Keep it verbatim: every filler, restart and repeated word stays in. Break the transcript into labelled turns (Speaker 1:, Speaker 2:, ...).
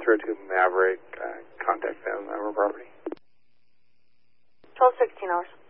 Speaker 1: transfer to Maverick. Uh, contact them on our property.
Speaker 2: twelve sixteen hours.